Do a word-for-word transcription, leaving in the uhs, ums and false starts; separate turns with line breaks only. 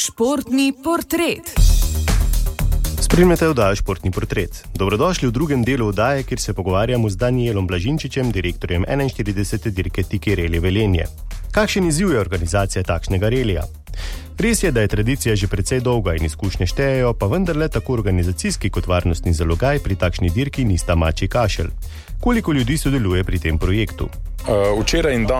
Športni portret.
Spremljate oddajo Športni portret. Dobrodošli v drugem delu oddaje, kjer se pogovarjamo z Danielom Blažinčičem, direktorjem enainštiridesete dirke Tike Relije Velenje. Kakšen izziv je organizacija takšnega relija? Res je, da je tradicija že precej dolga in izkušnje štejejo, pa vendarle tako organizacijski kot varnostni zalogaj pri takšni dirki nista mačji kašelj. Koliko ljudi sodeluje pri tem projektu?
Uh, včeraj in danes